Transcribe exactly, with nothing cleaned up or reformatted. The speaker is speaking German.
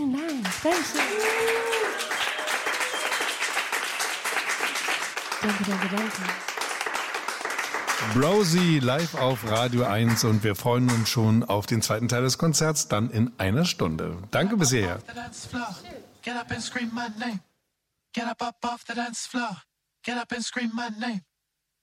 nice. Thank you. Danke, danke, danke. Brosi live auf Radio eins und wir freuen uns schon auf den zweiten Teil des Konzerts, dann in einer Stunde. Danke bis hierher. Get up and scream my name. Get up, up off the dance floor. Get up and scream my name.